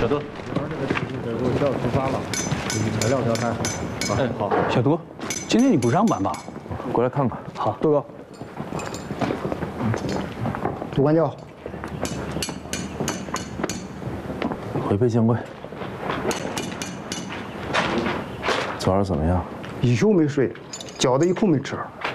小杜， 给我叫出发了，材料要带好。 哎，好。 小杜，今天你不上班吧？ 过来看看。 好， 杜哥，杜管教。 回备见贵。昨儿怎么样？ 一宿没睡，觉得一口没吃。